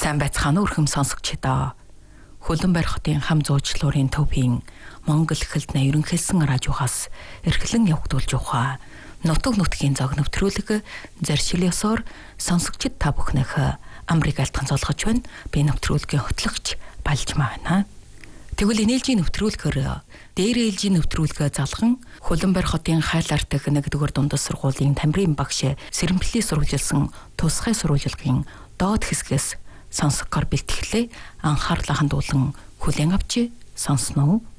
Сайн байцгаана уу өрхөм сонсогчдоо. Хөлбөмбөр хотын хам зуучлуурын төвийн Монгол хэлний ерөнхийлсэн радиогоос эрхлэн явагдуулж байгаа нутаг нутгийн зог нэвтрүүлэг заршил ёсоор сонсогчид та бүхнийх Америк алтхан золгож байна. Би нэвтрүүлгийн хөтлөгч Балжмаа байна. Тэгвэл энээлжийн нэвтрүүлгээр дээр ээлжийн нэвтрүүлгээ залган Хөлбөмбөр хотын хайлартах 1-р дундас сургуулийн тамирын багш Сэрэмплий сурвалжилсан тусгай сурвалжилгын доод хэсгээс сонсохоор бэлтгэлээ анхаарлаа хандуулан хүлээн авч сонсноо.